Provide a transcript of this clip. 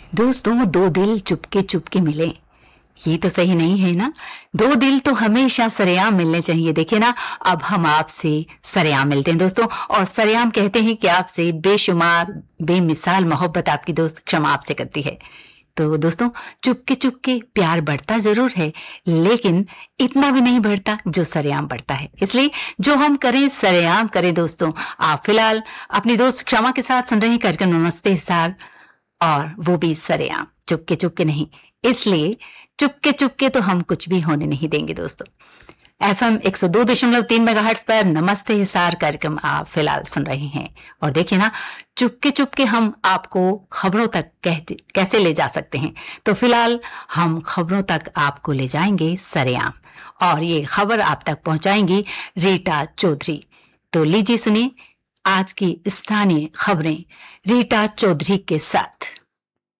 दोस्तों, दो दिल चुपके चुपके मिले, ये तो सही नहीं है ना। दो दिल तो हमेशा सरेआम मिलने चाहिए। देखिए ना, अब हम आपसे सरेआम मिलते हैं दोस्तों, और सरेआम कहते हैं कि आपसे बेशुमार बेमिसाल मोहब्बत आपकी दोस्त क्षमा आपसे करती है। तो दोस्तों, चुपके चुपके प्यार बढ़ता जरूर है, लेकिन इतना भी नहीं बढ़ता जो सरेआम बढ़ता है। इसलिए जो हम करें सरेआम करें दोस्तों। आप फिलहाल अपनी दोस्त क्षमा के साथ सुन रहे हैं कार्यक्रम नमस्ते सार, और वो भी सरेआम, चुपके चुपके नहीं। इसलिए चुपके चुपके तो हम कुछ भी होने नहीं देंगे दोस्तों। FM 102.3 मेगाहर्ट्ज पर नमस्ते हिसार कार्यक्रम आप फिलहाल सुन रहे हैं। और देखिए ना, चुपके चुपके हम आपको खबरों तक कैसे ले जा सकते हैं। तो फिलहाल हम खबरों तक आपको ले जाएंगे सरेआम, और ये खबर आप तक पहुंचाएंगी रीटा चौधरी। तो लीजिए सुनिए आज की स्थानीय खबरें रीटा चौधरी के साथ।